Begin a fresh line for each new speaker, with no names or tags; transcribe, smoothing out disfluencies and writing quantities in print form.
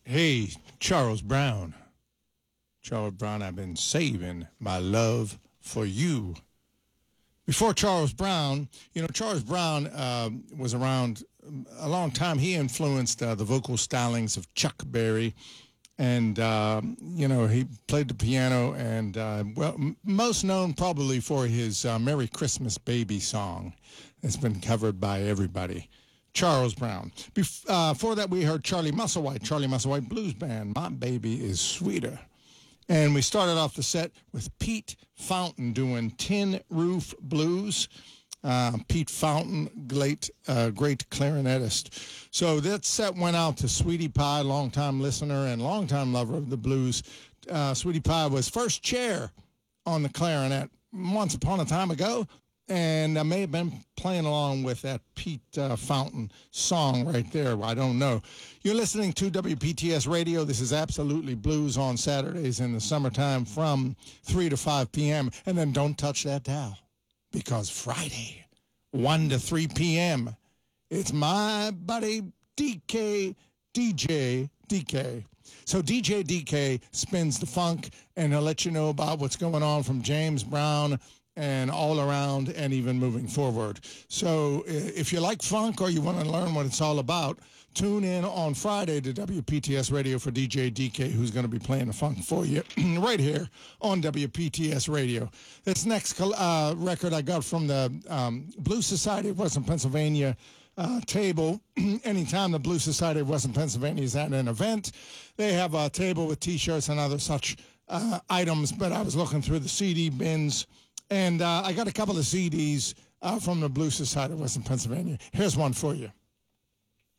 Hey, Charles Brown. Charles Brown, I've been saving my love for you. Before Charles Brown, Charles Brown was around a long time. He influenced the vocal stylings of Chuck Berry. And, he played the piano and, most known probably for his Merry Christmas Baby song. It's been covered by everybody. Charles Brown. Before that, we heard Charlie Musselwhite Blues Band, My Baby is Sweeter. And we started off the set with Pete Fountain doing Tin Roof Blues. Pete Fountain, great clarinetist. So that set went out to Sweetie Pie, longtime listener and longtime lover of the blues. Sweetie Pie was first chair on the clarinet once upon a time ago, and I may have been playing along with that Pete Fountain song right there. I don't know. You're listening to WPTS Radio. This is Absolutely Blues on Saturdays in the summertime from 3 to 5 p.m. And then don't touch that dial, because Friday, 1 to 3 p.m., it's my buddy DJ DK. So DJ DK spins the funk, and he'll let you know about what's going on from James Brown and all around and even moving forward. So if you like funk or you want to learn what it's all about, tune in on Friday to WPTS Radio for DJ DK, who's going to be playing the funk for you right here on WPTS Radio. This next record I got from the Blues Society of Western Pennsylvania table. Anytime the Blues Society of Western Pennsylvania is at an event, they have a table with T-shirts and other such items. But I was looking through the CD bins, and I got a couple of CDs from the Blues Society of Western Pennsylvania. Here's one for you.